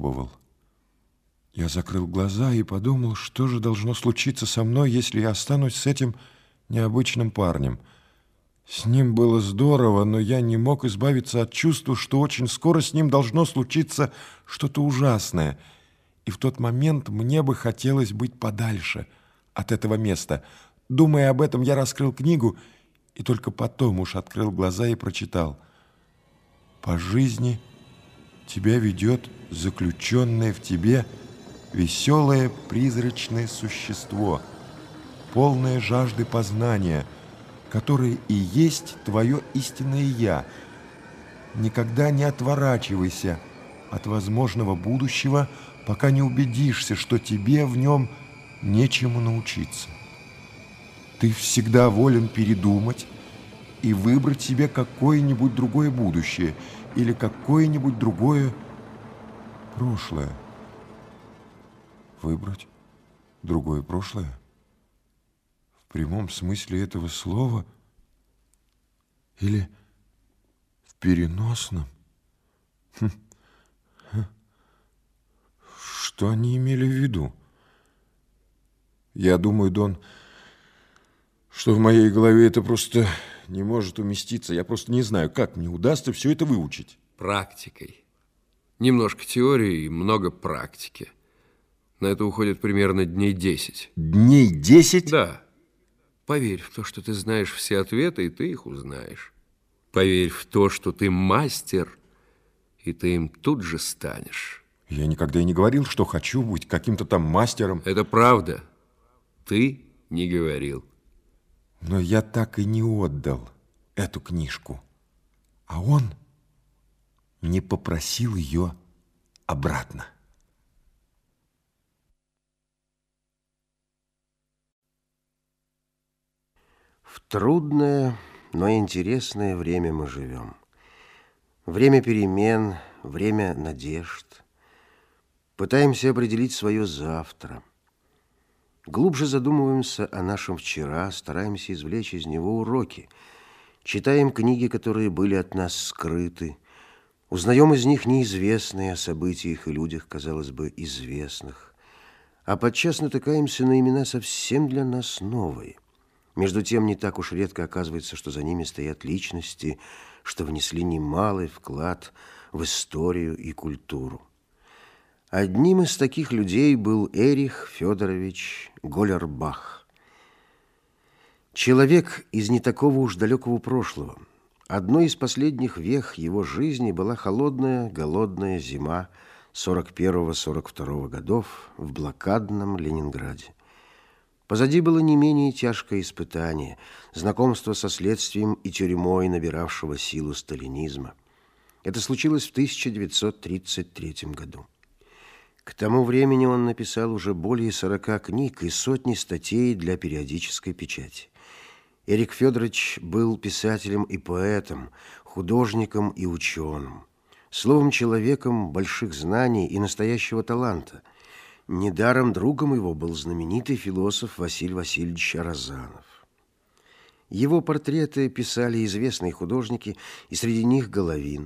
попробовал. Я закрыл глаза и подумал, что же должно случиться со мной, если я останусь с этим необычным парнем. С ним было здорово, но я не мог избавиться от чувства, что очень скоро с ним должно случиться что-то ужасное. И в тот момент мне бы хотелось быть подальше от этого места. Думая об этом, я раскрыл книгу и только потом уж открыл глаза и прочитал: «По жизни тебя ведет заключенное в тебе веселое призрачное существо, полное жажды познания, которое и есть твое истинное «я». Никогда не отворачивайся от возможного будущего, пока не убедишься, что тебе в нем нечему научиться. Ты всегда волен передумать и выбрать себе какое-нибудь другое будущее или какое-нибудь другое прошлое». Выбрать другое прошлое? В прямом смысле этого слова или в переносном? Что они имели в виду? Я думаю, Дон, что в моей голове это просто не может уместиться. Я просто не знаю, как мне удастся все это выучить. Практикой. Немножко теории и много практики. На это уходит примерно дней 10. Дней 10? Да. Поверь в то, что ты знаешь все ответы, и ты их узнаешь. Поверь в то, что ты мастер, и ты им тут же станешь. Я никогда и не говорил, что хочу быть каким-то там мастером. Это правда. Ты не говорил. Но я так и не отдал эту книжку. А он не попросил ее обратно. В трудное, но интересное время мы живем. Время перемен, время надежд. Пытаемся определить свое завтра. Глубже задумываемся о нашем вчера, стараемся извлечь из него уроки. Читаем книги, которые были от нас скрыты. Узнаем из них неизвестные о событиях и людях, казалось бы, известных. А подчас натыкаемся на имена совсем для нас новые. Между тем, не так уж редко оказывается, что за ними стоят личности, что внесли немалый вклад в историю и культуру. Одним из таких людей был Эрих Федорович Голлербах. Человек из не такого уж далекого прошлого. Одной из последних вех его жизни была холодная, голодная зима 41-42 годов в блокадном Ленинграде. Позади было не менее тяжкое испытание – знакомство со следствием и тюрьмой, набиравшего силу сталинизма. Это случилось в 1933 году. К тому времени он написал уже более 40 книг и сотни статей для периодической печати. Эрик Федорович был писателем и поэтом, художником и ученым. Словом, человеком больших знаний и настоящего таланта. Недаром другом его был знаменитый философ Василий Васильевич Розанов. Его портреты писали известные художники, и среди них Головин.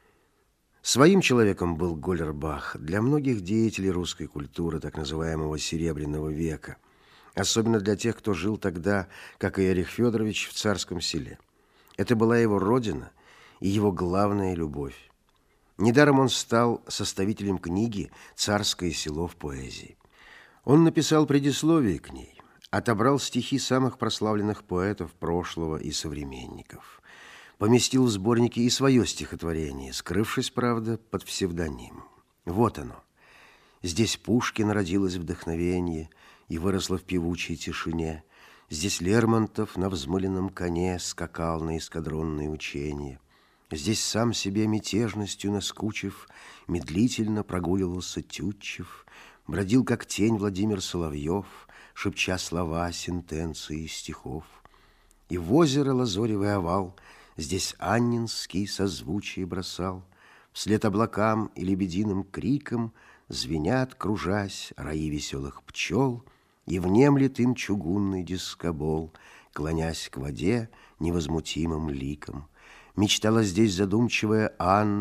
Своим человеком был Голлербах для многих деятелей русской культуры так называемого Серебряного века, особенно для тех, кто жил тогда, как и Эрих Федорович, в Царском Селе. Это была его родина и его главная любовь. Недаром он стал составителем книги «Царское село в поэзии». Он написал предисловие к ней, отобрал стихи самых прославленных поэтов прошлого и современников, поместил в сборнике и свое стихотворение, скрывшись, правда, под псевдонимом. Вот оно. Здесь Пушкин родилось вдохновенье и выросло в певучей тишине. Здесь Лермонтов на взмыленном коне скакал на эскадронные учения. Здесь сам себе мятежностью наскучив, медлительно прогуливался Тютчев, бродил как тень Владимир Соловьев, шепча слова, сентенции стихов. И в озеро лазоревый овал здесь Аннинский созвучие бросал. Вслед облакам и лебединым криком звенят, кружась, раи веселых пчел, и внемлет им чугунный дискобол, клонясь к воде невозмутимым ликом. Мечтала здесь задумчивая Анна,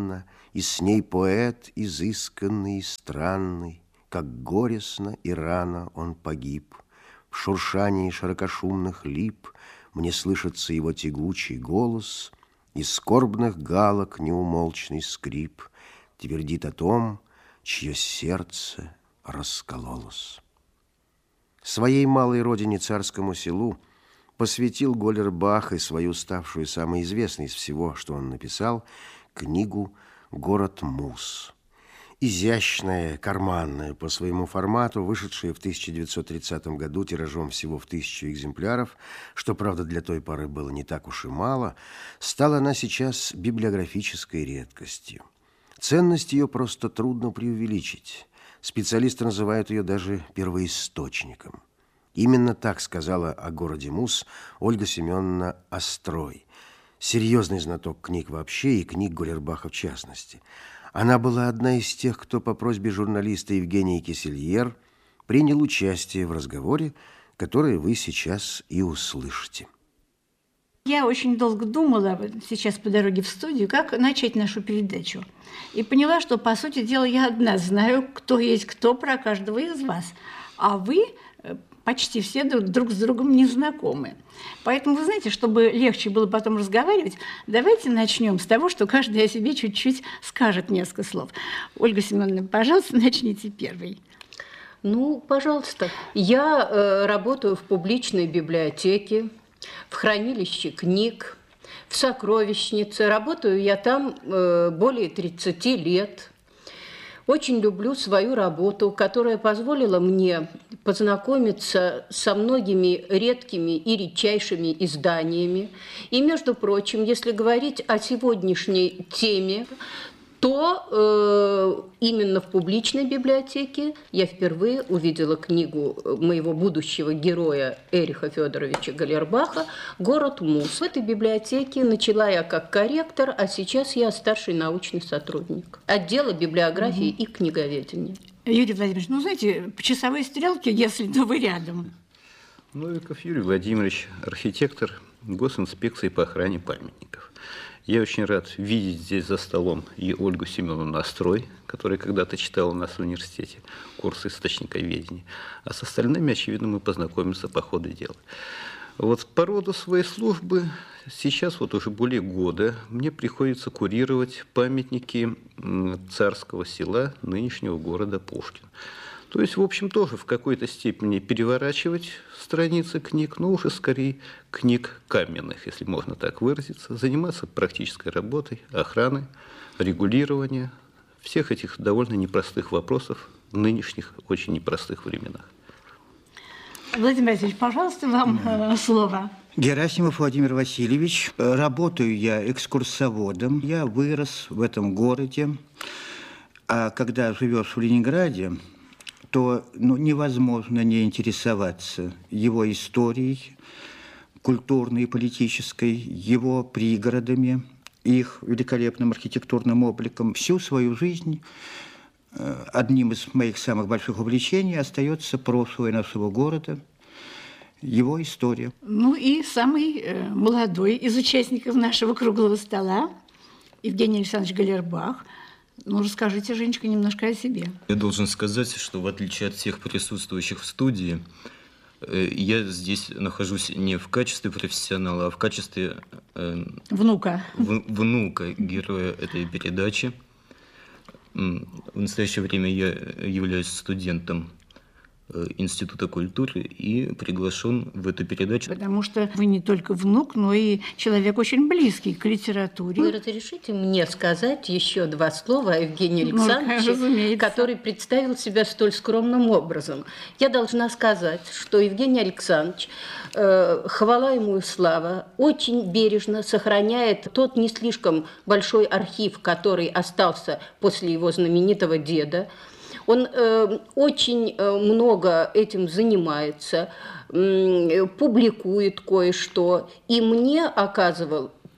и с ней поэт изысканный и странный, как горестно и рано он погиб. В шуршании широкошумных лип мне слышится его тягучий голос, и скорбных галок неумолчный скрип твердит о том, чье сердце раскололось. Своей малой родине, Царскому Селу, посвятил Гольдербах и свою, ставшую самой известной из всего, что он написал, книгу «Город Мус». Изящная, карманная по своему формату, вышедшая в 1930 году тиражом всего в 1000 экземпляров, что, правда, для той поры было не так уж и мало, стала она сейчас библиографической редкостью. Ценность ее просто трудно преувеличить. Специалисты называют ее даже первоисточником. Именно так сказала о городе Мус Ольга Семеновна Острой, серьезный знаток книг вообще и книг Гольдербаха в частности. Она была одна из тех, кто по просьбе журналиста Евгении Кисельер принял участие в разговоре, который вы сейчас и услышите. Я очень долго думала, сейчас по дороге в студию, как начать нашу передачу. И поняла, что, по сути дела, я одна знаю, кто есть кто про каждого из вас. А вы почти все друг с другом не знакомы. Поэтому, вы знаете, чтобы легче было потом разговаривать, давайте начнем с того, что каждый о себе чуть-чуть скажет несколько слов. Ольга Семеновна, пожалуйста, начните первой. Ну, пожалуйста. Я работаю в публичной библиотеке, в хранилище книг, в сокровищнице. Работаю я там более 30 лет. Очень люблю свою работу, которая позволила мне познакомиться со многими редкими и редчайшими изданиями. И, между прочим, если говорить о сегодняшней теме, то именно в публичной библиотеке я впервые увидела книгу моего будущего героя Эриха Федоровича Гольдербаха «Город Мус». В этой библиотеке начала я как корректор, а сейчас я старший научный сотрудник отдела библиографии и книговедения. Юрий Владимирович, ну, знаете, по часовой стрелке, если то вы рядом. Новиков Юрий Владимирович, архитектор Госинспекции по охране памятников. Я очень рад видеть здесь за столом и Ольгу Семеновну Острой, которая когда-то читала у нас в университете курс источниковедения. А с остальными, очевидно, мы познакомимся по ходу дела. Вот по роду своей службы сейчас вот уже более года мне приходится курировать памятники Царского Села, нынешнего города Пушкин. То есть, в общем, тоже в какой-то степени переворачивать страницы книг, но уже скорее книг каменных, если можно так выразиться, заниматься практической работой, охраной, регулированием всех этих довольно непростых вопросов в нынешних очень непростых временах. Владимир Васильевич, пожалуйста, вам слово. Герасимов Владимир Васильевич. Работаю я экскурсоводом. Я вырос в этом городе. А когда живешь в Ленинграде, то невозможно не интересоваться его историей, культурной и политической, его пригородами, их великолепным архитектурным обликом. Всю свою жизнь одним из моих самых больших увлечений остается прошлое нашего города, его история. Ну и самый молодой из участников нашего круглого стола, Евгений Александрович Гольдербах. Ну, расскажите, Женечка, немножко о себе. Я должен сказать, что в отличие от всех присутствующих в студии, я здесь нахожусь не в качестве профессионала, а в качестве внука героя этой передачи. В настоящее время я являюсь студентом Института культуры и приглашен в эту передачу. Потому что вы не только внук, но и человек очень близкий к литературе. Вы разрешите мне сказать еще два слова о Евгении Александровиче, который представил себя столь скромным образом. Я должна сказать, что Евгений Александрович, хвала ему и слава, очень бережно сохраняет тот не слишком большой архив, который остался после его знаменитого деда. Он очень много этим занимается, публикует кое-что, и мне оказывал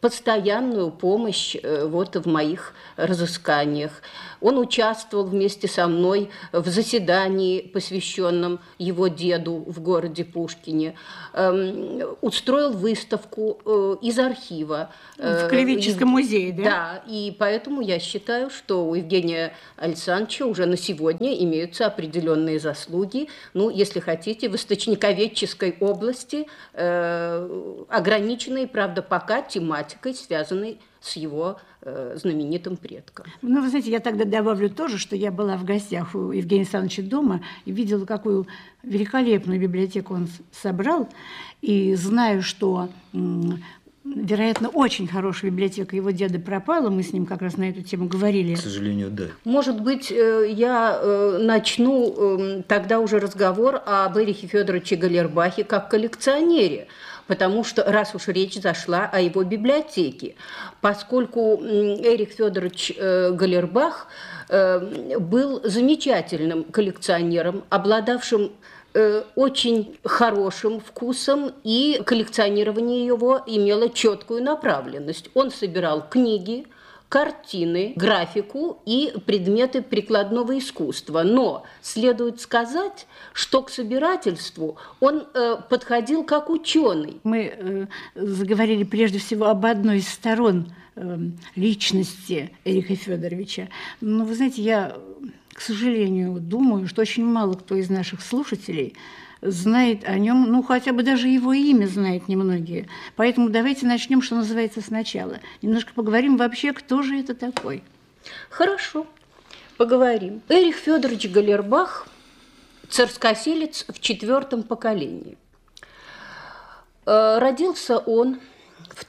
постоянную помощь вот в моих разысканиях. Он участвовал вместе со мной в заседании, посвященном его деду в городе Пушкине, устроил выставку из архива. В Краеведческом музее, да? Да, и поэтому я считаю, что у Евгения Александровича уже на сегодня имеются определенные заслуги, ну, если хотите, в источниковедческой области, ограниченные, правда, пока тематикой, связанной с его знаменитым предком. Ну, вы знаете, я тогда добавлю тоже, что я была в гостях у Евгения Александровича дома и видела, какую великолепную библиотеку он собрал, и знаю, что, вероятно, очень хорошая библиотека его деда пропала, мы с ним как раз на эту тему говорили. К сожалению, да. Может быть, я начну тогда уже разговор об Эрихе Федоровиче Галлербахе как коллекционере, потому что, раз уж речь зашла о его библиотеке, поскольку Эрих Федорович Галлербах был замечательным коллекционером, обладавшим очень хорошим вкусом, и коллекционирование его имело четкую направленность. Он собирал книги, картины, графику и предметы прикладного искусства. Но следует сказать, что к собирательству он подходил как ученый. Мы заговорили прежде всего об одной из сторон личности Эриха Федоровича. Но, вы знаете, я, к сожалению, думаю, что очень мало кто из наших слушателей знает о нем, ну, хотя бы даже его имя знают немногие. Поэтому давайте начнем, что называется, сначала. Немножко поговорим вообще, кто же это такой. Хорошо, поговорим. Эрих Федорович Галлербах – царскоселец в 4-м поколении. Родился он в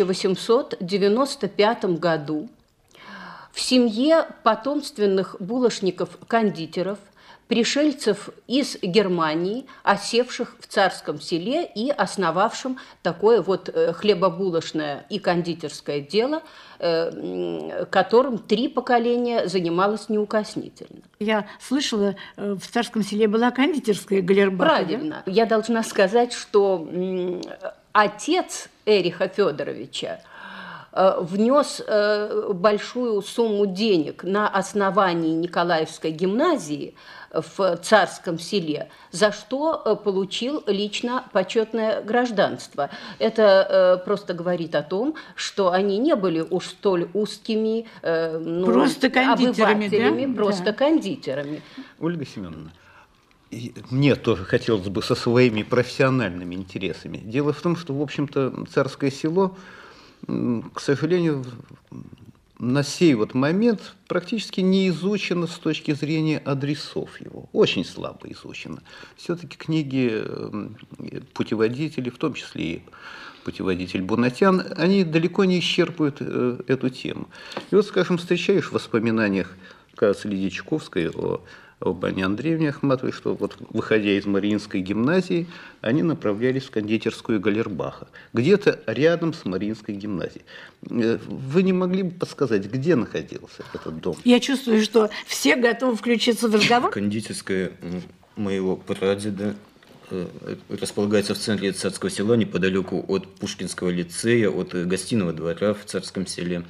1895 году в семье потомственных булочников-кондитеров, пришельцев из Германии, осевших в Царском Селе и основавшим такое вот хлебобулочное и кондитерское дело, которым 3 поколения занималось неукоснительно. Я слышала, в Царском Селе была кондитерская Галлербаха. Правильно. Да? Я должна сказать, что отец Эриха Федоровича внес большую сумму денег на основание Николаевской гимназии в Царском Селе, за что получил лично почетное гражданство. Это просто говорит о том, что они не были уж столь узкими просто кондитерами, да? Просто да. Кондитерами. Ольга Семеновна, мне тоже хотелось бы со своими профессиональными интересами. Дело в том, что, в общем-то, Царское Село, к сожалению, на сей вот момент практически не изучено с точки зрения адресов его. Очень слабо изучено. Все-таки книги путеводителей, в том числе и путеводитель Бунатян, они далеко не исчерпывают эту тему. И вот, скажем, встречаешь в воспоминаниях, кажется, Лидии Чуковской об Анне Андреевне Ахматовой, что вот, выходя из Мариинской гимназии, они направлялись в кондитерскую Галлербаха, где-то рядом с Мариинской гимназией. Вы не могли бы подсказать, где находился этот дом? Я чувствую, что все готовы включиться в разговор. Кондитерская моего прадеда располагается в центре Царского Села, неподалеку от Пушкинского лицея, от Гостиного двора в Царском Селе,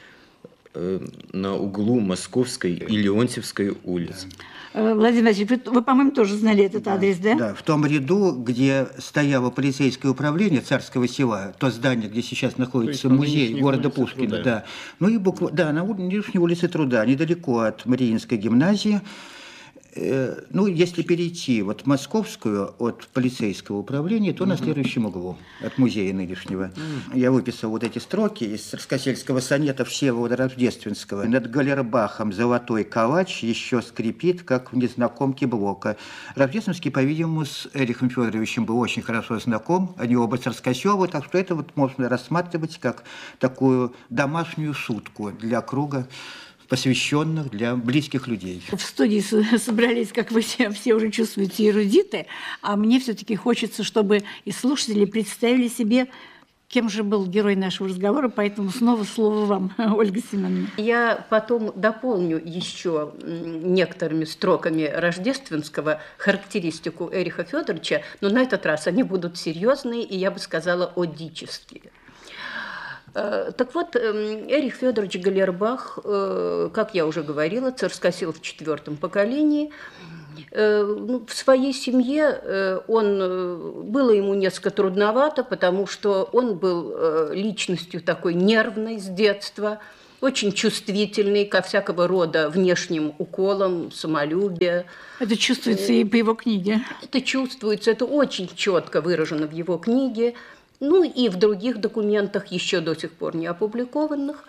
на углу Московской и Леонтьевской улиц. Владимир Васильевич, вы, по-моему, тоже знали этот адрес, да? Да, в том ряду, где стояло полицейское управление Царского Села, то здание, где сейчас находится музей города Пушкина, да. Ну и на нынешней улице Труда, недалеко от Мариинской гимназии. Ну, если перейти вот Московскую от полицейского управления, то на следующем углу, от музея нынешнего. Я выписал вот эти строки из царскосельского сонета Всеволода Рождественского. «Над Галлербахом золотой калач еще скрипит, как в незнакомке Блока». Рождественский, по-видимому, с Эрихом Федоровичем был очень хорошо знаком. Они оба царскоселы, так что это вот можно рассматривать как такую домашнюю шутку для круга посвященных для близких людей. В студии собрались, как вы все уже чувствуете, эрудиты, а мне все-таки хочется, чтобы и слушатели представили себе, кем же был герой нашего разговора, поэтому снова слово вам, Ольга Семеновна. Я потом дополню еще некоторыми строками Рождественского характеристику Эриха Федоровича, но на этот раз они будут серьезные и, я бы сказала, одические. Так вот, Эрих Федорович Галербах, как я уже говорила, царскосел в 4-м поколении. В своей семье было ему несколько трудновато, потому что он был личностью такой нервной с детства, очень чувствительный ко всякого рода внешним уколам, самолюбия. Это чувствуется и по его книге. Это чувствуется, это очень четко выражено в его книге, ну и в других документах, еще до сих пор не опубликованных.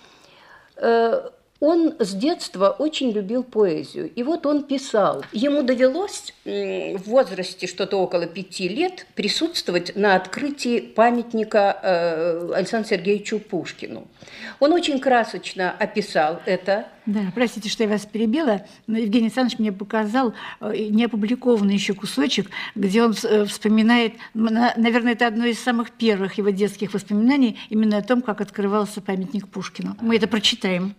Он с детства очень любил поэзию. И вот он писал. Ему довелось в возрасте что-то около 5 лет присутствовать на открытии памятника Александру Сергеевичу Пушкину. Он очень красочно описал это. Да, простите, что я вас перебила, но Евгений Александрович мне показал неопубликованный еще кусочек, где он вспоминает, наверное, это одно из самых первых его детских воспоминаний, именно о том, как открывался памятник Пушкину. Мы это прочитаем.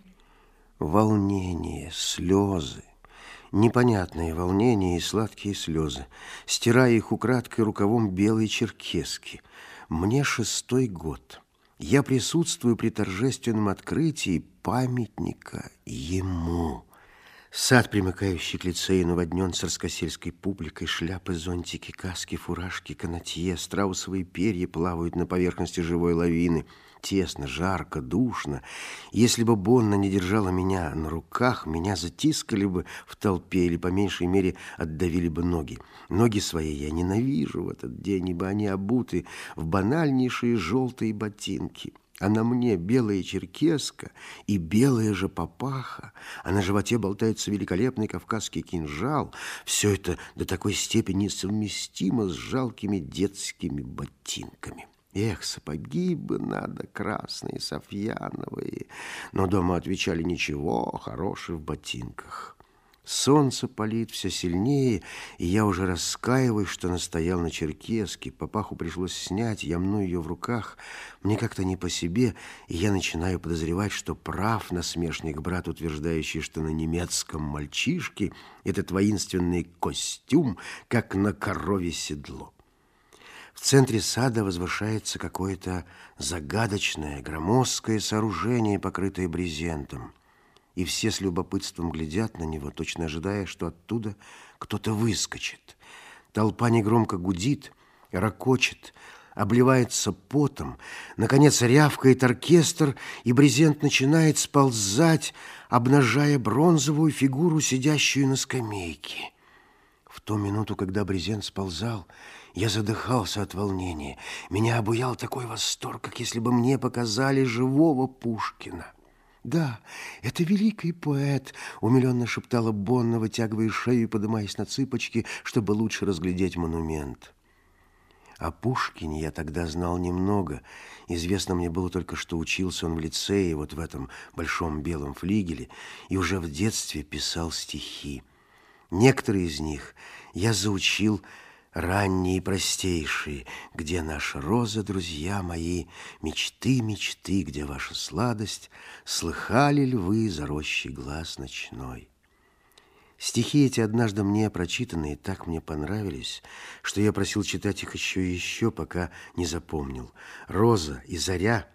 Волнение, слезы, непонятные волнения и сладкие слезы, стирая их украдкой рукавом белой черкески. Мне 6-й год. Я присутствую при торжественном открытии памятника ему. Сад, примыкающий к лицею, наводнен царскосельской публикой, шляпы, зонтики, каски, фуражки, канатье, страусовые перья плавают на поверхности живой лавины. Тесно, жарко, душно. Если бы Бонна не держала меня на руках, меня затискали бы в толпе или, по меньшей мере, отдавили бы ноги. Ноги свои я ненавижу в этот день, ибо они обуты в банальнейшие желтые ботинки. А на мне белая черкеска и белая же папаха, а на животе болтается великолепный кавказский кинжал. Все это до такой степени совместимо с жалкими детскими ботинками. Эх, сапоги бы надо, красные, софьяновые. Но дома отвечали: ничего, хороший в ботинках. Солнце палит все сильнее, и я уже раскаиваюсь, что настоял на черкеске. Папаху пришлось снять, я мну ее в руках. Мне как-то не по себе, и я начинаю подозревать, что прав насмешник брат, утверждающий, что на немецком мальчишке этот воинственный костюм, как на корове седло. В центре сада возвышается какое-то загадочное, громоздкое сооружение, покрытое брезентом. И все с любопытством глядят на него, точно ожидая, что оттуда кто-то выскочит. Толпа негромко гудит, ракочет, обливается потом. Наконец рявкает оркестр, и брезент начинает сползать, обнажая бронзовую фигуру, сидящую на скамейке. В ту минуту, когда брезент сползал, я задыхался от волнения. Меня обуял такой восторг, как если бы мне показали живого Пушкина. «Да, это великий поэт», — умиленно шептала Бонна, вытягивая шею и поднимаясь на цыпочки, чтобы лучше разглядеть монумент. О Пушкине я тогда знал немного. Известно мне было только, что учился он в лицее, вот в этом большом белом флигеле, и уже в детстве писал стихи. Некоторые из них я заучил ранние и простейшие: где наша роза, друзья мои, мечты, мечты, где ваша сладость, слыхали ли вы за рощей глаз ночной? Стихи эти, однажды мне прочитанные, так мне понравились, что я просил читать их еще и еще, пока не запомнил. Роза и заря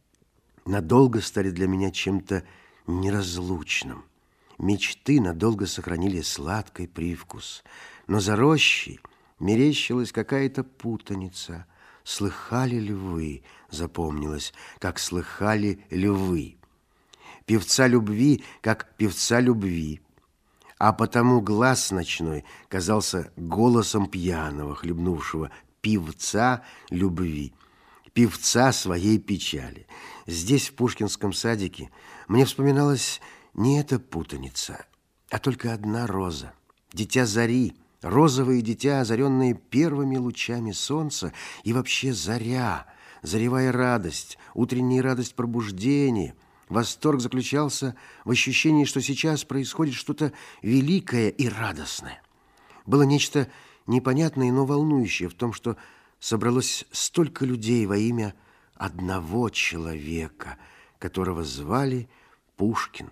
надолго стали для меня чем-то неразлучным. Мечты надолго сохранили сладкий привкус, но за рощей мерещилась какая-то путаница. Слыхали ли вы, запомнилось, как слыхали львы. Певца любви, как певца любви. А потому глаз ночной казался голосом пьяного, хлебнувшего певца любви, певца своей печали. Здесь, в Пушкинском садике, мне вспоминалась не эта путаница, а только одна роза, дитя зари, розовое дитя, озаренное первыми лучами солнца, и вообще заря, заревая радость, утренняя радость пробуждения. Восторг заключался в ощущении, что сейчас происходит что-то великое и радостное. Было нечто непонятное, но волнующее в том, что собралось столько людей во имя одного человека, которого звали Пушкин.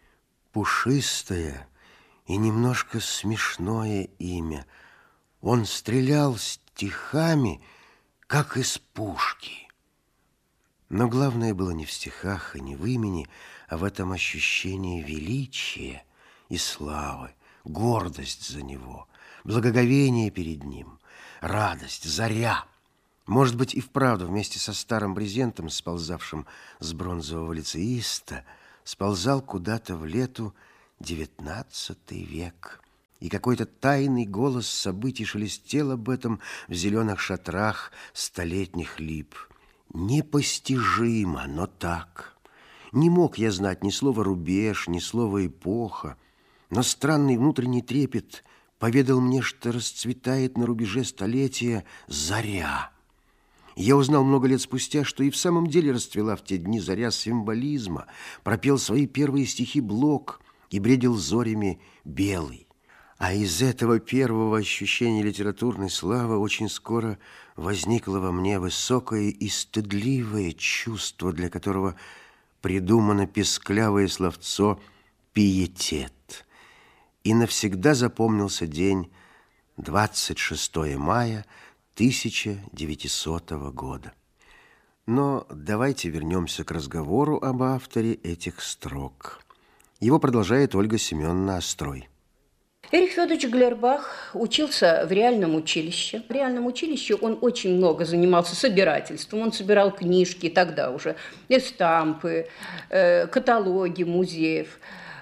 Пушистое и немножко смешное имя. Он стрелял стихами, как из пушки. Но главное было не в стихах и не в имени, а в этом ощущении величия и славы, гордость за него, благоговение перед ним, радость, заря. Может быть, и вправду вместе со старым брезентом, сползавшим с бронзового лицеиста, сползал куда-то в лету XIX век. И какой-то тайный голос событий шелестел об этом в зеленых шатрах столетних лип. Непостижимо, но так. Не мог я знать ни слова «рубеж», ни слова «эпоха», но странный внутренний трепет поведал мне, что расцветает на рубеже столетия заря. Я узнал много лет спустя, что и в самом деле расцвела в те дни заря символизма, пропел свои первые стихи Блок и бредил зорями Белый. А из этого первого ощущения литературной славы очень скоро возникло во мне высокое и стыдливое чувство, для которого придумано песклявое словцо «пиетет». И навсегда запомнился день 26 мая 1900 года. Но давайте вернемся к разговору об авторе этих строк. Его продолжает Ольга Семеновна Острой. Эрих Федорович Галербах учился в реальном училище. В реальном училище он очень много занимался собирательством. Он собирал книжки тогда уже, эстампы, каталоги музеев.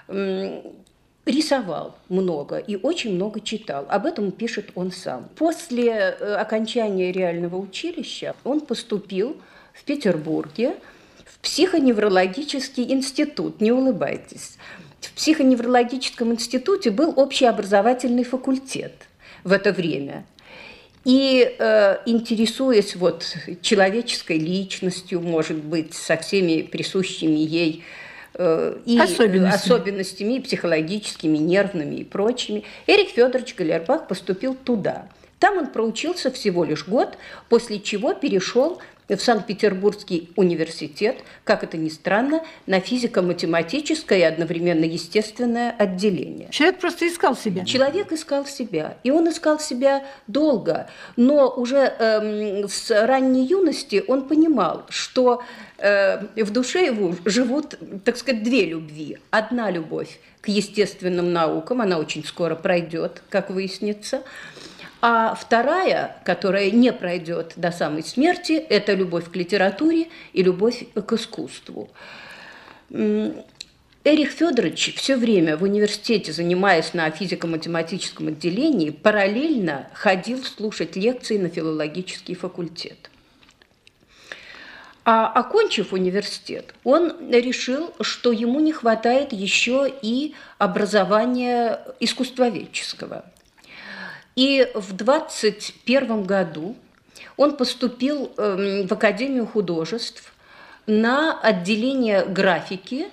Рисовал много и очень много читал. Об этом пишет он сам. После окончания реального училища он поступил в Петербурге в психоневрологический институт. Не улыбайтесь. В психоневрологическом институте был общеобразовательный факультет в это время. И интересуясь человеческой личностью, может быть, со всеми присущими ей и особенностями психологическими, нервными и прочими, Эрих Федорович Галербах поступил туда. Там он проучился всего лишь год, после чего перешел в Санкт-Петербургский университет, как это ни странно, на физико-математическое и одновременно естественное отделение. Человек просто искал себя. Человек искал себя, и он искал себя долго, но уже с ранней юности он понимал, что в душе его живут, так сказать, две любви. Одна любовь к естественным наукам, она очень скоро пройдет, как выяснится, а вторая, которая не пройдет до самой смерти, это любовь к литературе и любовь к искусству. Эрих Федорович все время в университете, занимаясь на физико-математическом отделении, параллельно ходил слушать лекции на филологический факультет. А окончив университет, он решил, что ему не хватает еще и образования искусствоведческого. И в 1921 году он поступил в Академию художеств на отделение графики,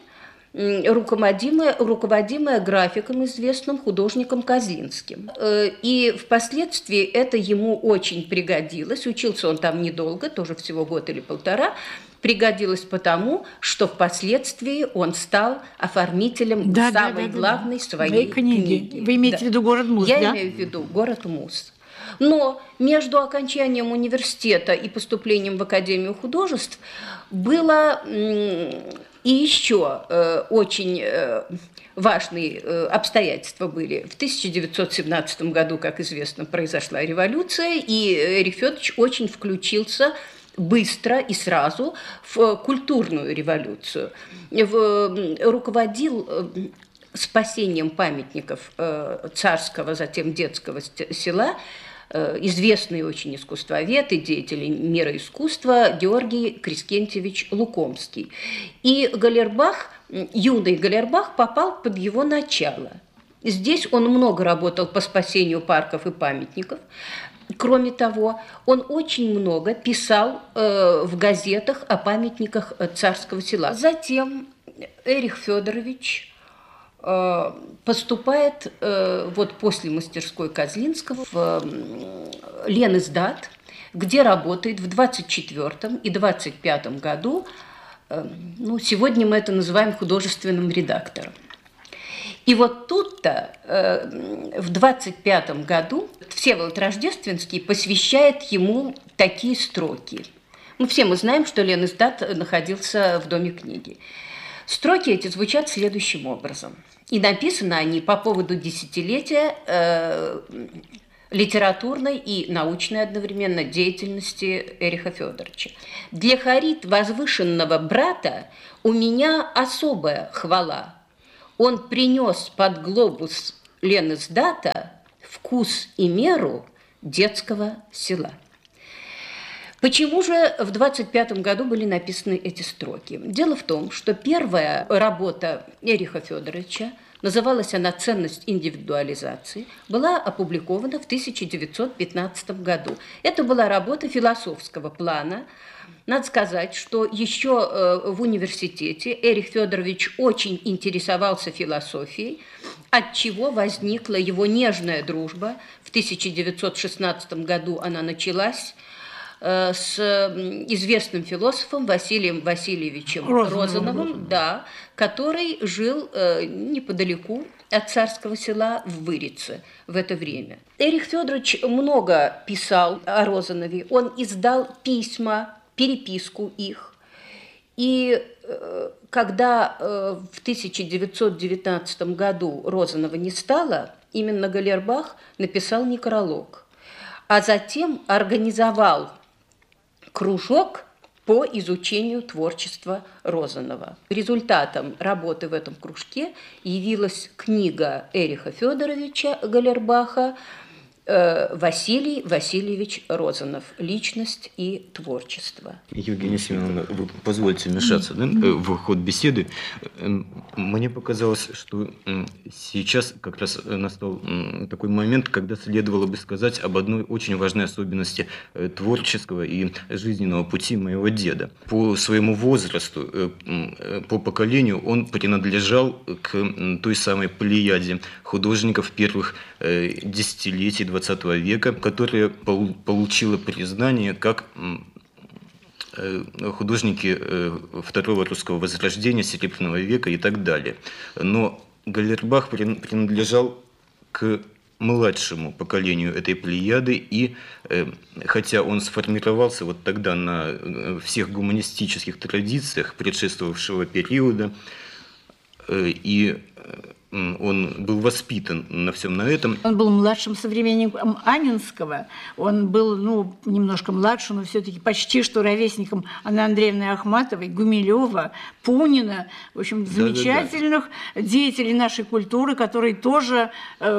руководимое графиком, известным художником Козлинским. И впоследствии это ему очень пригодилось. Учился он там недолго, тоже всего год или полтора. Пригодилось потому, что впоследствии он стал оформителем самой главной своей книги. Вы имеете в виду «Город Муз», да? Я имею в виду «Город Муз». Но между окончанием университета и поступлением в Академию художеств было и еще очень важные обстоятельства были. В 1917 году, как известно, произошла революция, и Эрих Федорович очень включился быстро и сразу в культурную революцию. Руководил спасением памятников царского, затем детского села известный очень искусствовед и деятель мира искусства Георгий Крескентьевич Лукомский. И Галербах, юный Галербах, попал под его начало. Здесь он много работал по спасению парков и памятников. Кроме того, он очень много писал в газетах о памятниках царского села. Затем Эрих Федорович поступает после мастерской Козлинского в Лениздат, где работает в 1924 и 1925 году, сегодня мы это называем художественным редактором. И вот тут-то в 1925 году Всеволод Рождественский посвящает ему такие строки. Ну, все мы знаем, что Ленэсдат находился в Доме книги. Строки эти звучат следующим образом. И написаны они по поводу десятилетия литературной и научной одновременно деятельности Эриха Федоровича. «Для Харит, возвышенного брата, у меня особая хвала. Он принес под глобус Ленэсдата вкус и меру детского села». Почему же в 25 году были написаны эти строки? Дело в том, что первая работа Эриха Федоровича, называлась она «Ценность индивидуализации», была опубликована в 1915 году. Это была работа философского плана. Надо сказать, что еще в университете Эрих Федорович очень интересовался философией, от чего возникла его нежная дружба. В 1916 году она началась с известным философом Василием Васильевичем Розановым, да, который жил неподалеку от Царского Села в Вырице в это время. Эрих Федорович много писал о Розанове, он издал письма, переписку их. И когда в 1919 году Розанова не стало, именно Галербах написал некролог, а затем организовал кружок по изучению творчества Розанова. Результатом работы в этом кружке явилась книга Эриха Федоровича Галербаха «Василий Васильевич Розанов. Личность и творчество». Евгения Семеновна, вы позвольте вмешаться в ход беседы. Мне показалось, что сейчас как раз настал такой момент, когда следовало бы сказать об одной очень важной особенности творческого и жизненного пути моего деда. По своему возрасту, по поколению, он принадлежал к той самой плеяде художников первых десятилетий XX века, которая получила признание как художники второго русского возрождения, Серебряного века и так далее. Но Галербах принадлежал к младшему поколению этой плеяды, и хотя он сформировался вот тогда на всех гуманистических традициях предшествовавшего периода, и он был воспитан на всем на этом. Он был младшим современником Анинского. Он был, немножко младше, но все-таки почти что ровесником Анны Андреевны Ахматовой, Гумилева, Пунина. В общем, замечательных деятелей нашей культуры, которые тоже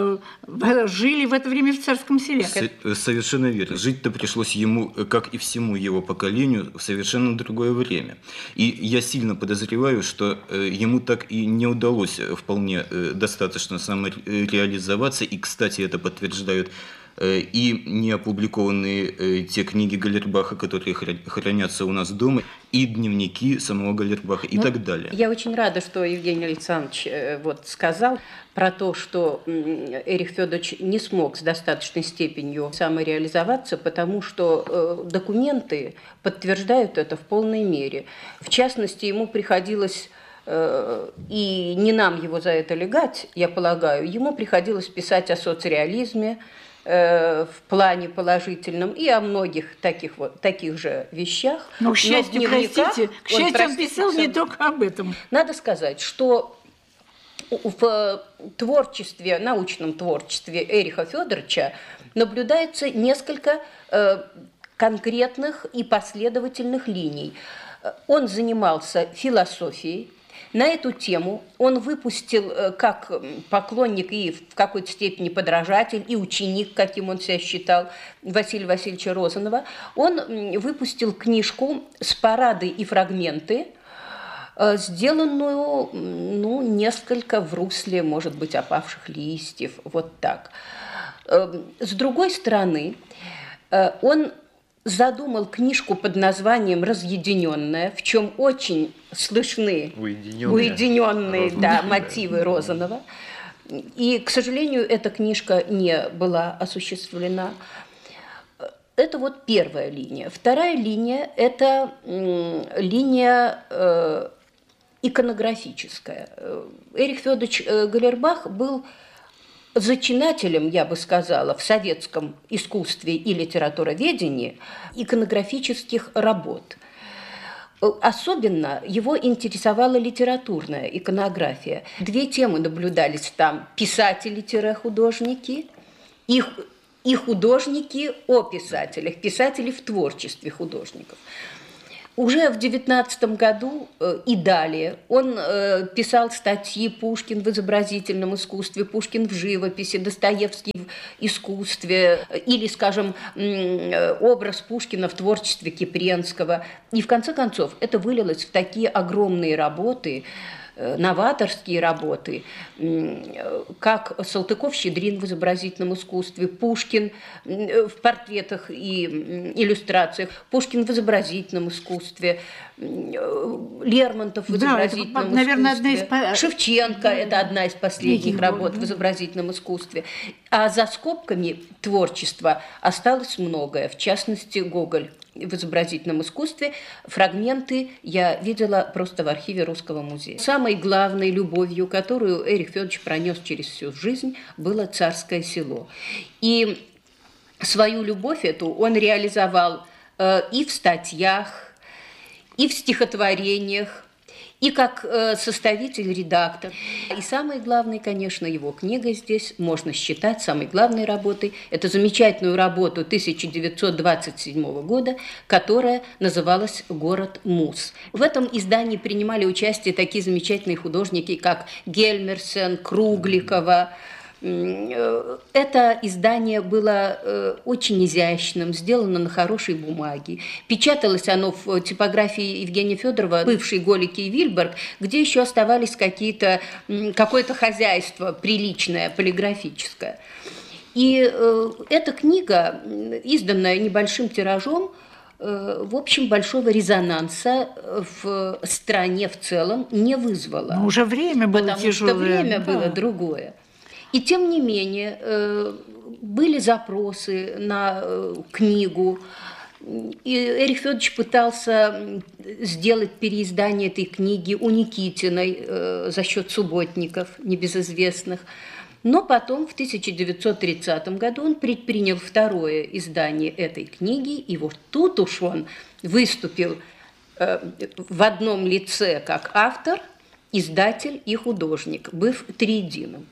жили в это время в Царском Селе. Совершенно верно. Жить-то пришлось ему, как и всему его поколению, в совершенно другое время. И я сильно подозреваю, что ему так и не удалось вполне достаточно самореализоваться, и, кстати, это подтверждают и неопубликованные те книги Галербаха, которые хранятся у нас дома, и дневники самого Галербаха, и так далее. Я очень рада, что Евгений Александрович сказал про то, что Эрих Федорович не смог с достаточной степенью самореализоваться, потому что документы подтверждают это в полной мере. В частности, ему приходилось, и не нам его за это лягать, я полагаю, ему приходилось писать о соцреализме в плане положительном и о многих таких же вещах. Но, к счастью, простите, к счастью, он писал не только об этом. Надо сказать, что в творчестве, научном творчестве Эриха Федоровича наблюдается несколько конкретных и последовательных линий. Он занимался философией. На эту тему он выпустил, как поклонник и в какой-то степени подражатель, и ученик, каким он себя считал, Василия Васильевича Розанова, он выпустил книжку «Спарады и фрагменты», сделанную, несколько в русле, может быть, опавших листьев, вот так. С другой стороны, он задумал книжку под названием «Разъединенная», в чем очень слышны уединенные мотивы Розанова. И, к сожалению, эта книжка не была осуществлена. Это вот первая линия. Вторая линия – это линия иконографическая. Эрих Федорович Галербах был зачинателем, я бы сказала, в советском искусстве и литературоведении иконографических работ. Особенно его интересовала литературная иконография. Две темы наблюдались там: писатели-художники и художники о писателях, писатели в творчестве художников. Уже в 19 году и далее он писал статьи: Пушкин в изобразительном искусстве, Пушкин в живописи, Достоевский в искусстве, или, скажем, образ Пушкина в творчестве Кипренского. И в конце концов это вылилось в такие огромные работы, новаторские работы, как Салтыков-Щедрин в изобразительном искусстве, Пушкин в портретах и иллюстрациях, Пушкин в изобразительном искусстве, Лермонтов в изобразительном искусстве, наверное, Шевченко – это одна из последних работ в изобразительном искусстве. А за скобками творчества осталось многое, в частности, Гоголь в изобразительном искусстве. Фрагменты я видела просто в архиве Русского музея. Самой главной любовью, которую Эрих Федорович пронес через всю жизнь, было Царское Село. И свою любовь эту он реализовал и в статьях, и в стихотворениях, и как составитель-редактор. И самой главной, конечно, его книга здесь можно считать самой главной работой. Это замечательную работу 1927 года, которая называлась «Город муз». В этом издании принимали участие такие замечательные художники, как Гельмерсен, Кругликова. Это издание было очень изящным, сделано на хорошей бумаге. Печаталось оно в типографии Евгения Федорова, бывшей Голики и Вильберг, где еще оставались какое-то хозяйство приличное, полиграфическое. И эта книга, изданная небольшим тиражом, в общем, большого резонанса в стране в целом не вызвала. Но уже время было тяжелое. Потому что время было другое. И тем не менее были запросы на книгу, и Эрих Федорович пытался сделать переиздание этой книги у Никитиной за счет субботников, небезызвестных. Но потом, в 1930 году, он предпринял второе издание этой книги, и вот тут уж он выступил в одном лице как автор, издатель и художник, быв триединым.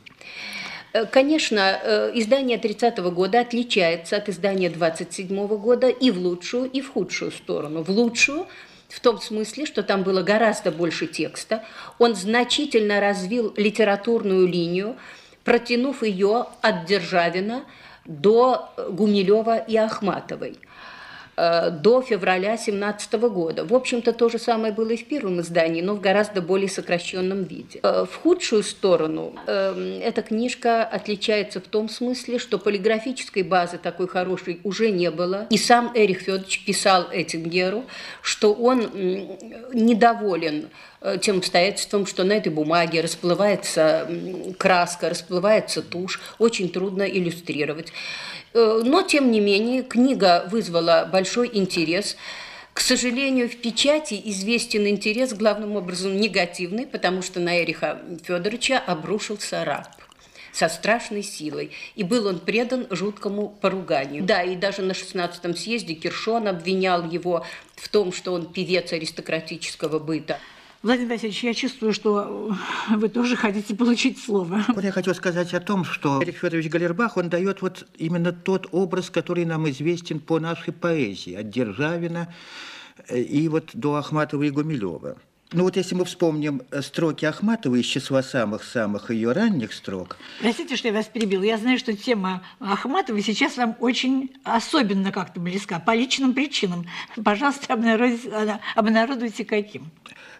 Конечно, издание 30-го года отличается от издания 27-го года и в лучшую, и в худшую сторону. В лучшую в том смысле, что там было гораздо больше текста. Он значительно развил литературную линию, протянув ее от Державина до Гумилева и Ахматовой, до февраля 1917 года. В общем-то, то же самое было и в первом издании, но в гораздо более сокращенном виде. В худшую сторону эта книжка отличается в том смысле, что полиграфической базы такой хорошей уже не было. И сам Эрих Федорович писал Эттингеру, что он недоволен тем обстоятельством, что на этой бумаге расплывается краска, расплывается тушь, очень трудно иллюстрировать. Но, тем не менее, книга вызвала большой интерес. К сожалению, в печати известен интерес главным образом негативный, потому что на Эриха Федоровича обрушился раб со страшной силой, и был он предан жуткому поруганию. Да, и даже на 16-м съезде Киршон обвинял его в том, что он певец аристократического быта. Владимир Васильевич, я чувствую, что вы тоже хотите получить слово. Вот я хочу сказать о том, что Эрих Федорович Галербах, он дает вот именно тот образ, который нам известен по нашей поэзии, от Державина и вот до Ахматова и Гумилева. Ну вот если мы вспомним строки Ахматовой из числа самых ее ранних строк. Простите, что я вас перебил. Я знаю, что тема Ахматовой сейчас вам очень особенно как-то близка, по личным причинам. Пожалуйста, обнародуйте каким.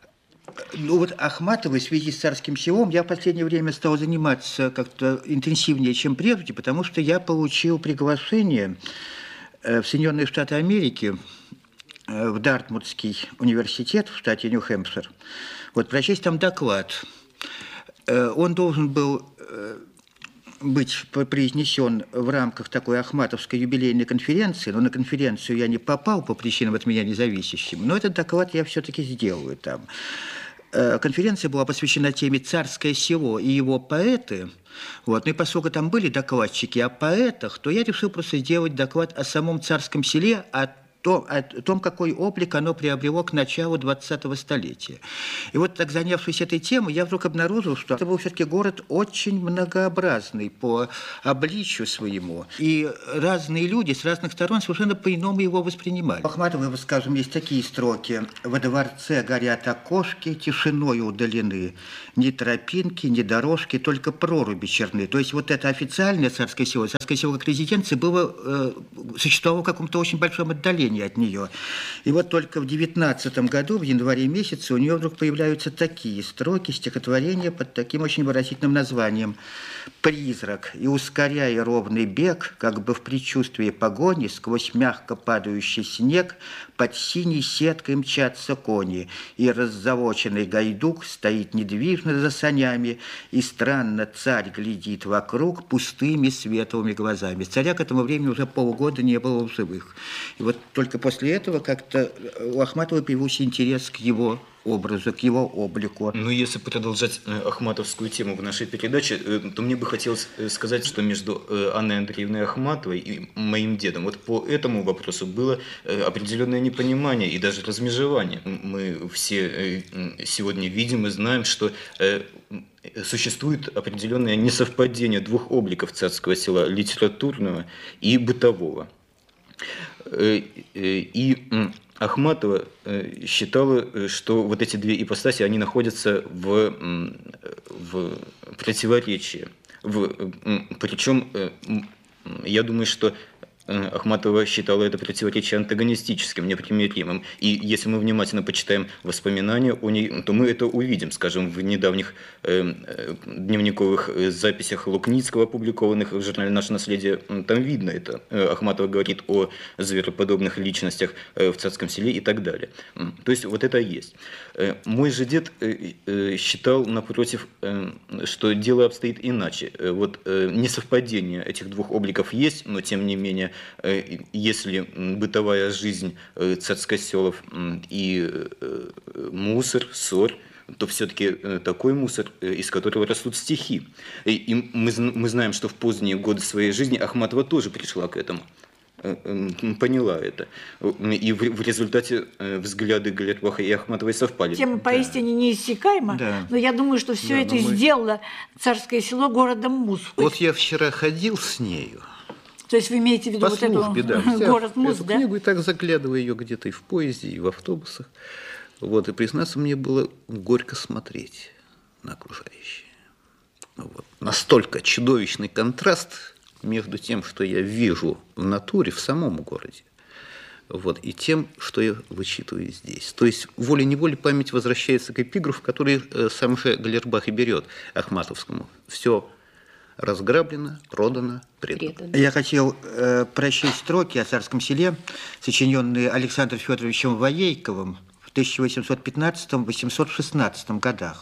Ну вот Ахматовой в связи с Царским Селом я в последнее время стал заниматься как-то интенсивнее, чем прежде, потому что я получил приглашение в Соединенные Штаты Америки, в Дартмутский университет в штате Нью-Хэмпшир, вот прочесть там доклад. Он должен был быть произнесен в рамках такой ахматовской юбилейной конференции, но на конференцию я не попал по причинам от меня независящим, но этот доклад я все-таки сделаю там. конференция была посвящена теме «Царское село» и его поэты. Вот. Ну и поскольку там были докладчики о поэтах, то я решил просто сделать доклад о самом Царском селе, о том, какой облик оно приобрело к началу 20-го столетия. И вот так, занявшись этой темой, я вдруг обнаружил, что это был все-таки город очень многообразный по обличию своему. И разные люди с разных сторон совершенно по-иному его воспринимали. У Ахматовой, скажем, есть такие строки: «Во дворце горят окошки, тишиной удалены. Ни тропинки, ни дорожки, только проруби черны». То есть вот это официальное Царское село как резиденция существовало в каком-то очень большом отдалении от нее. И вот только в 19 году, в январе месяце, у нее вдруг появляются такие строки, стихотворения под таким очень выразительным названием: «Призрак, и ускоряя ровный бег, как бы в предчувствии погони, сквозь мягко падающий снег, под синей сеткой мчатся кони, и раззавоченный гайдук стоит недвижно за санями, и странно царь глядит вокруг пустыми светлыми глазами». Царя к этому времени уже полгода не было в живых. И вот только после этого как-то у Ахматовой появился интерес к его образу, к его облику. Ну, если продолжать ахматовскую тему в нашей передаче, то мне бы хотелось сказать, что между Анной Андреевной Ахматовой и моим дедом вот по этому вопросу было определенное непонимание и даже размежевание. Мы все сегодня видим и знаем, что существует определенное несовпадение двух обликов Царского села: литературного и бытового. И Ахматова считала, что вот эти две ипостаси, они находятся в противоречии. Причем я думаю, что Ахматова считала это противоречие антагонистическим, непримиримым. И если мы внимательно почитаем воспоминания о ней, то мы это увидим, скажем, в недавних дневниковых записях Лукницкого, опубликованных в журнале «Наше наследие». Там видно это. Ахматова говорит о звероподобных личностях в Царском селе и так далее. То есть вот это есть. Мой же дед считал, напротив, что дело обстоит иначе. Вот несовпадение этих двух обликов есть, но тем не менее, если бытовая жизнь царскоселов и мусор, ссор, то все-таки такой мусор, из которого растут стихи. И мы знаем, что в поздние годы своей жизни Ахматова тоже пришла к этому. Поняла это. И в результате взгляды Галербаха и Ахматовой совпали. Тема поистине неиссякаема, но я думаю, что все это сделало Царское село городом муз. Вот я вчера ходил с нею. То есть вы имеете в виду по вот службе, эту город муз, эту да? книгу, и так заглядывая ее где-то и в поезде, и в автобусах. Вот, и, признаться, мне было горько смотреть на окружающее. Вот. Настолько чудовищный контраст между тем, что я вижу в натуре, в самом городе, вот, и тем, что я вычитываю здесь. То есть волей-неволей память возвращается к эпиграфу, который сам же Галербах и берет Ахматовскому. Все разграблено, продано, предано. Я хотел прочесть строки о Царском селе, сочиненные Александром Федоровичем Воейковым в 1815-1816 годах.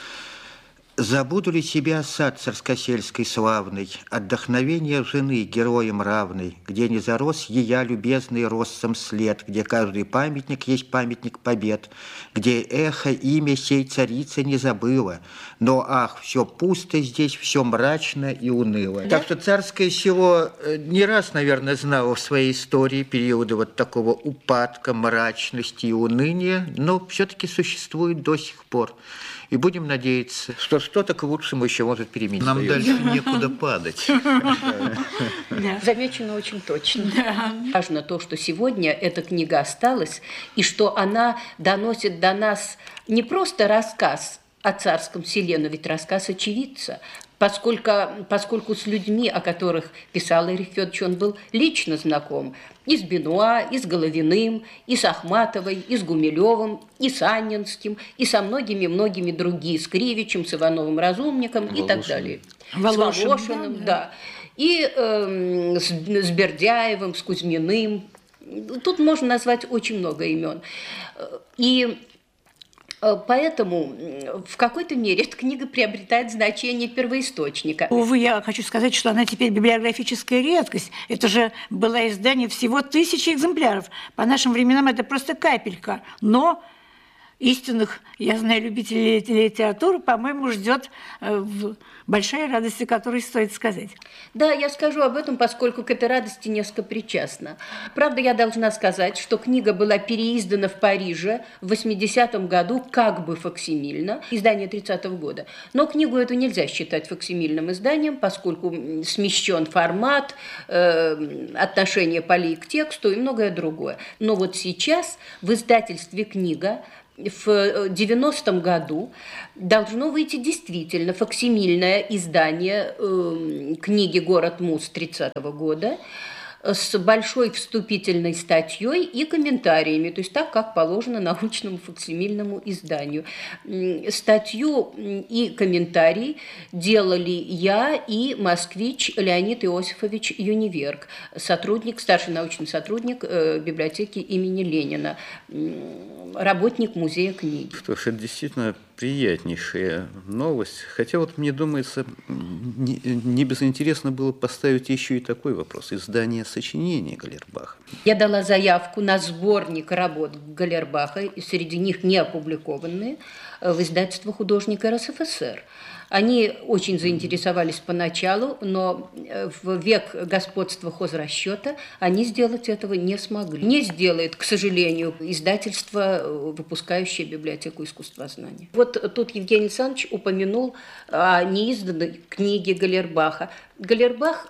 «Забуду ли тебя, сад царскосельской славный, отдохновение жены героям равной, где не зарос ея любезный россом след, где каждый памятник есть памятник побед, где эхо имя сей царицы не забыло, но, ах, все пусто здесь, все мрачно и уныло». Так что Царское село не раз, наверное, знало в своей истории периоды вот такого упадка, мрачности и уныния, но все-таки существует до сих пор. И будем надеяться, что что-то к лучшему еще может переменить. Нам дальше некуда падать. Замечено очень точно. Важно то, что сегодня эта книга осталась, и что она доносит до нас не просто рассказ о Царском селе, но ведь рассказ очевидца, поскольку с людьми, о которых писал Эрих Федорович, он был лично знаком. И с Бенуа, и с Головиным, и с Ахматовой, и с Гумилевым, и с Анненским, и со многими-многими другими, с Кривичем, с Ивановым Разумником и так далее. С Волошиным, да. И с Бердяевым, с Кузьминым. Тут можно назвать очень много имен. И поэтому в какой-то мере эта книга приобретает значение первоисточника. Увы, я хочу сказать, что она теперь библиографическая редкость. Это же было издание всего 1000 экземпляров. По нашим временам это просто капелька. Но истинных, я знаю, любителей литературы, по-моему, ждет большая радость, о которой стоит сказать. Да, я скажу об этом, поскольку к этой радости несколько причастна. Правда, я должна сказать, что книга была переиздана в Париже в 80-м году как бы факсимильно, издание 30-го года. Но книгу эту нельзя считать факсимильным изданием, поскольку смещен формат, отношение полей к тексту и многое другое. Но вот сейчас в издательстве «Книга» в 90-м году должно выйти действительно факсимильное издание книги «Город Муз» 30-го года с большой вступительной статьей и комментариями, то есть так, как положено научному факсимильному изданию. Статью и комментарий делали я и москвич Леонид Иосифович Юниверк, сотрудник, старший научный сотрудник библиотеки имени Ленина, работник музея книги. Что ж, это действительно приятнейшая новость. Хотя вот мне думается, не безинтересно было поставить еще и такой вопрос. Издание сочинений Галербаха. Я дала заявку на сборник работ Галербаха, и среди них не опубликованные, в издательство «Художник РСФСР». Они очень заинтересовались поначалу, но в век господства хозрасчета они сделать этого не смогли. Не сделает, к сожалению, издательство, выпускающее библиотеку искусствознания. Вот тут Евгений Александрович упомянул о неизданной книге Галербаха. Галербах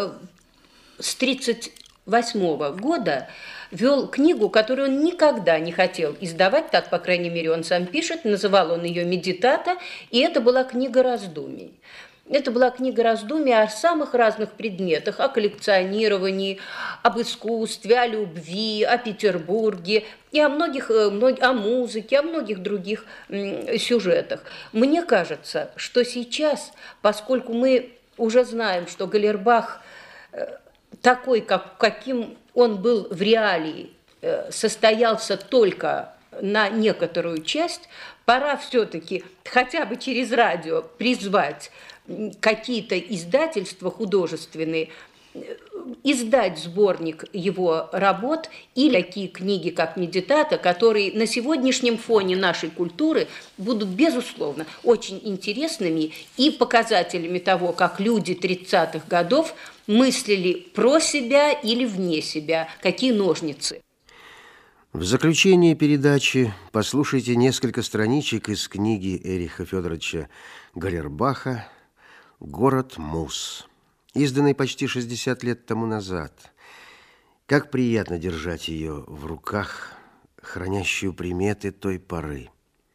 с 1938 года вел книгу, которую он никогда не хотел издавать, так, по крайней мере, он сам пишет, называл он ее «Медитата», и это была книга раздумий. Это была книга раздумий о самых разных предметах, о коллекционировании, об искусстве, о любви, о Петербурге и о музыке, о многих других сюжетах. Мне кажется, что сейчас, поскольку мы уже знаем, что Галербах такой, каким он был в реалии, состоялся только на некоторую часть, пора все-таки хотя бы через радио призвать какие-то издательства художественные, издать сборник его работ или такие книги, как «Медитата», которые на сегодняшнем фоне нашей культуры будут, безусловно, очень интересными и показателями того, как люди 30-х годов мыслили про себя или вне себя, какие ножницы. В заключение передачи послушайте несколько страничек из книги Эриха Федоровича Галербаха «Город Муз», изданной почти 60 лет тому назад. Как приятно держать ее в руках, хранящую приметы той поры.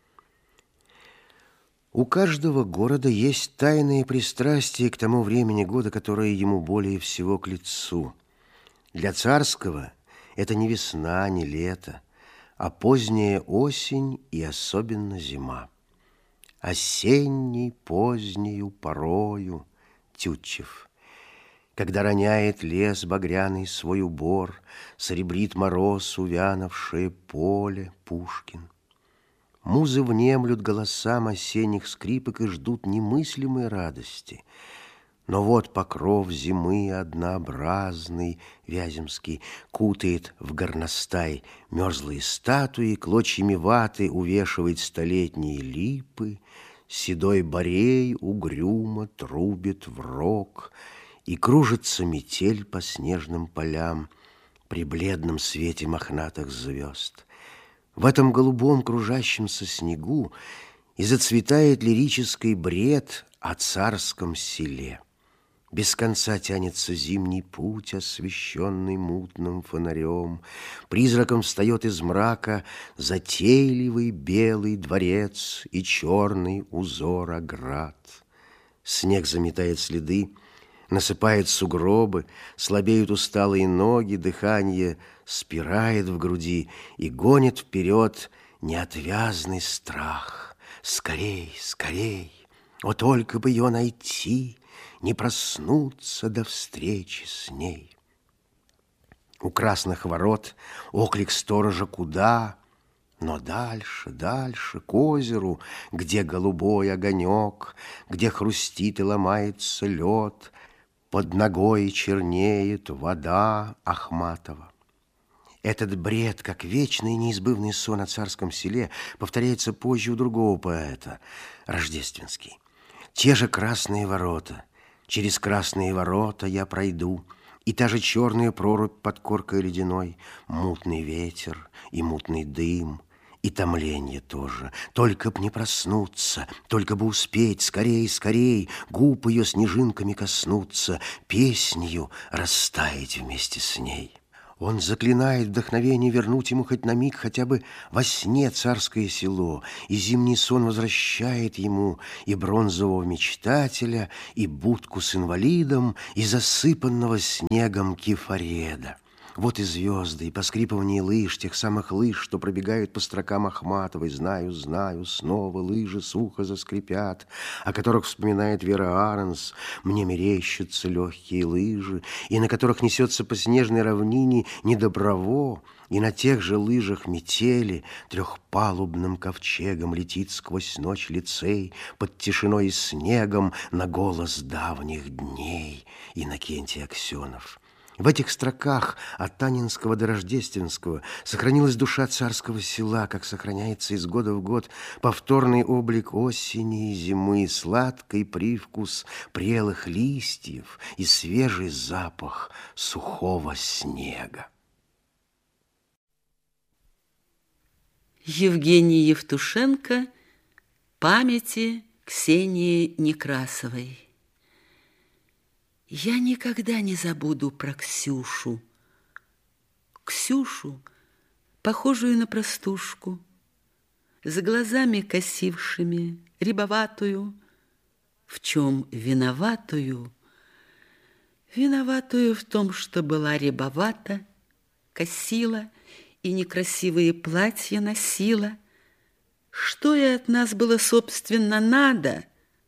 У каждого города есть тайные пристрастия к тому времени года, которое ему более всего к лицу. Для царского это не весна, не лето, а поздняя осень и особенно зима. Осенней позднею порою, Тютчев, когда роняет лес багряный свой убор, сребрит мороз увянувшее поле, Пушкин. Музы внемлют голосам осенних скрипок и ждут немыслимой радости. Но вот покров зимы однообразный, Вяземский, кутает в горностай мерзлые статуи, клочьями ваты увешивает столетние липы, седой борей угрюмо трубит в рог, и кружится метель по снежным полям при бледном свете мохнатых звезд. В этом голубом кружащемся снегу и зацветает лирический бред о царском селе. Без конца тянется зимний путь, освещенный мутным фонарем. Призраком встает из мрака затейливый белый дворец и черный узор оград. Снег заметает следы, насыпает сугробы, слабеют усталые ноги, дыхание спирает в груди и гонит вперед неотвязный страх. Скорей, скорей, о, только бы ее найти, не проснуться до встречи с ней. У красных ворот оклик сторожа куда, но дальше, дальше, к озеру, где голубой огонек, где хрустит и ломается лед, под ногой чернеет вода Ахматова. Этот бред, как вечный и неизбывный сон о царском селе, повторяется позже у другого поэта, Рождественский. Те же красные ворота, через красные ворота я пройду, и та же черная прорубь под коркой ледяной, мутный ветер и мутный дым, и томление тоже. Только б не проснуться, только бы успеть, скорей, скорей, губ ее снежинками коснуться, песнью растаять вместе с ней. Он заклинает вдохновение вернуть ему хоть на миг, хотя бы во сне царское село, и зимний сон возвращает ему и бронзового мечтателя, и будку с инвалидом, и засыпанного снегом Кефареда. Вот и звезды, и поскрипывание лыж, тех самых лыж, что пробегают по строкам Ахматовой. Знаю, знаю, снова лыжи сухо заскрипят, о которых вспоминает Вера Аренс. Мне мерещатся легкие лыжи, и на которых несется по снежной равнине недоброво, и на тех же лыжах метели трехпалубным ковчегом летит сквозь ночь лицей под тишиной и снегом на голос давних дней. Иннокентий Аксенов. В этих строках от Танинского до Рождественского сохранилась душа царского села, как сохраняется из года в год повторный облик осени и зимы, сладкий привкус прелых листьев и свежий запах сухого снега. Евгений Евтушенко. Памяти Ксении Некрасовой. Я никогда не забуду про Ксюшу. Ксюшу, похожую на простушку, с глазами косившими, рябоватую, в чем виноватую? Виноватую в том, что была рябовата, косила и некрасивые платья носила. Что ей от нас было, собственно, надо?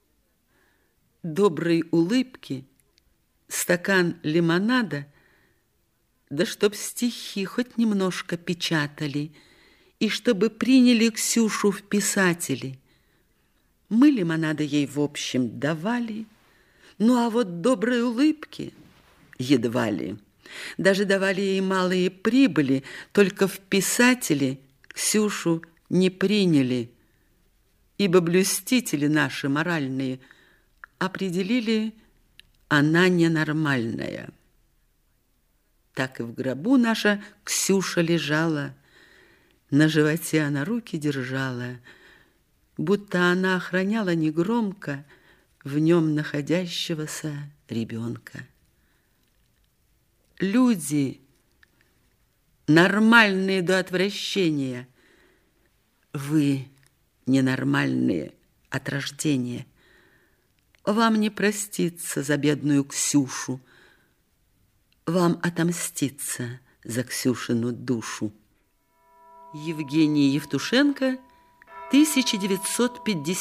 Доброй улыбки, стакан лимонада, да чтоб стихи хоть немножко печатали, и чтобы приняли Ксюшу в писатели. Мы лимонада ей в общем давали, ну а вот доброй улыбки едва ли. Даже давали ей малые прибыли, только в писатели Ксюшу не приняли, ибо блюстители наши моральные определили: она ненормальная. Так и в гробу наша Ксюша лежала, на животе она руки держала, будто она охраняла негромко в нем находящегося ребенка. Люди, нормальные до отвращения, вы ненормальные от рождения. Вам не проститься за бедную Ксюшу, вам отомститься за Ксюшину душу. Евгений Евтушенко, 1950.